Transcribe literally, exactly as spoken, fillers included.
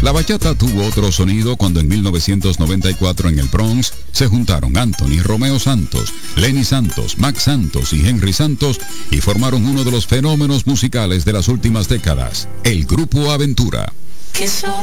La bachata tuvo otro sonido cuando en mil novecientos noventa y cuatro en el Bronx se juntaron Anthony Romeo Santos, Lenny Santos, Max Santos y Henry Santos y formaron uno de los fenómenos musicales de las últimas décadas, el Grupo Aventura. Que solo